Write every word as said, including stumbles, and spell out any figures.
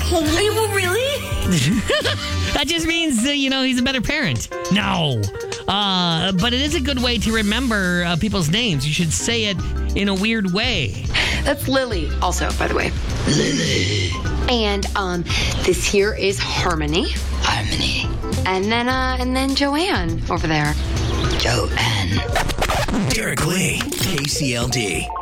Well, really? That just means, uh, you know, he's a better parent. No. Uh, but it is a good way to remember uh, people's names. You should say it in a weird way. That's Lily, also, by the way. Lily. And um, this here is Harmony. Harmony. And then, uh, and then Joanne over there. Joanne. Derek Lee, K C L D.